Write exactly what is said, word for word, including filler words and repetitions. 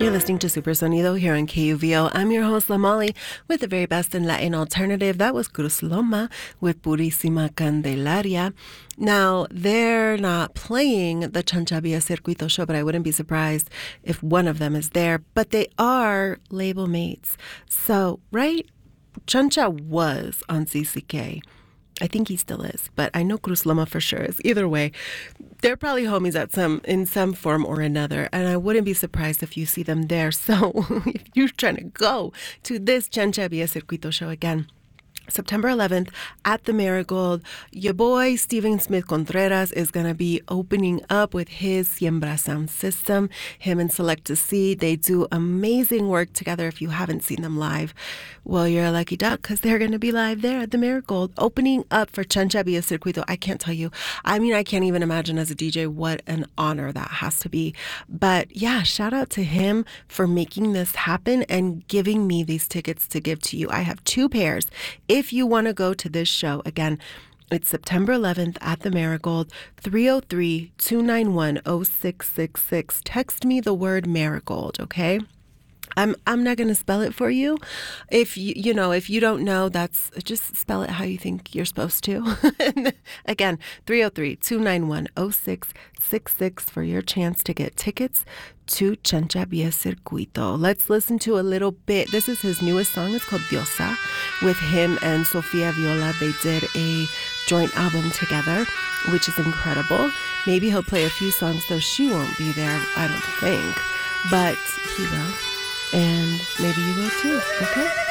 You're listening to Super Sonido here on K U V O. I'm your host, La Molly, with the very best in Latin alternative. That was Cruz Loma with Purísima Candelaria. Now, they're not playing the Chancha Via Circuito show, but I wouldn't be surprised if one of them is there. But they are label mates. So, right? Chancha was on C C K. I think he still is, but I know Cruz Loma for sure is. Either way, they're probably homies at some in some form or another, and I wouldn't be surprised if you see them there. So if you're trying to go to this Chancha Via Circuito show again, September eleventh at the Marigold, your boy Steven Smith Contreras is going to be opening up with his Siembra sound system. Him and Selecta C, they do amazing work together. If you haven't seen them live, well, you're a lucky duck because they're going to be live there at the Marigold, opening up for Chancha Via Circuito. I can't tell you. I mean, I can't even imagine as a D J what an honor that has to be. But yeah, shout out to him for making this happen and giving me these tickets to give to you. I have two pairs. If you want to go to this show, again, it's September eleventh at the Marigold, three oh three, two nine one, oh six six six. Text me the word Marigold, okay? I'm I'm not going to spell it for you. If you, you know, if you don't know, that's just spell it how you think you're supposed to. Again, three oh three, two nine one, oh six six six for your chance to get tickets to Chancha Via Circuito. Let's listen to a little bit. This is his newest song. It's called Diosa. With him and Sofia Viola, they did a joint album together, which is incredible. Maybe he'll play a few songs, though she won't be there, I don't think. But he will. And maybe you will too, okay?